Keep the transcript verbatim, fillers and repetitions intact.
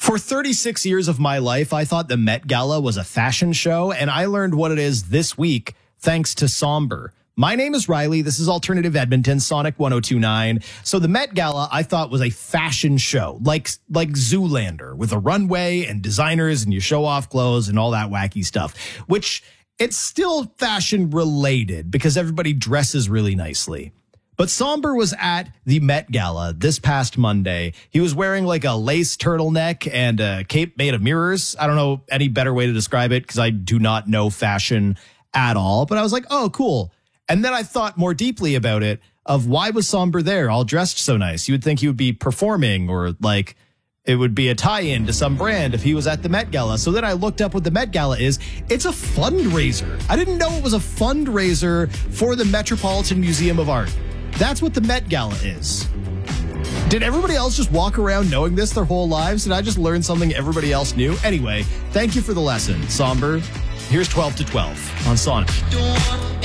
For thirty-six years of my life, I thought the Met Gala was a fashion show, and I learned what it is this week thanks to Somber. My name is Riley. This is Alternative Edmonton, Sonic one oh two point nine. So the Met Gala, I thought, was a fashion show, like like Zoolander, with a runway and designers, and you show off clothes and all that wacky stuff, which it's still fashion related because everybody dresses really nicely. But Somber was at the Met Gala this past Monday. He was wearing like a lace turtleneck and a cape made of mirrors. I don't know any better way to describe it because I do not know fashion at all. But I was like, oh, cool. And then I thought more deeply about it of why was Somber there all dressed so nice? You would think he would be performing or like it would be a tie-in to some brand if he was at the Met Gala. So then I looked up what the Met Gala is. It's a fundraiser. I didn't know it was a fundraiser for the Metropolitan Museum of Art. That's what the Met Gala is. Did everybody else just walk around knowing this their whole lives? Did I just learn something everybody else knew? Anyway, thank you for the lesson, Somber. Here's twelve to twelve on Sonic.